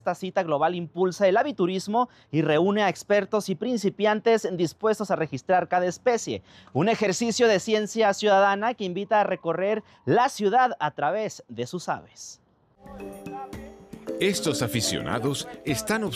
Esta cita global impulsa el aviturismo y reúne a expertos y principiantes dispuestos a registrar cada especie. Un ejercicio de ciencia ciudadana que invita a recorrer la ciudad a través de sus aves. Estos aficionados están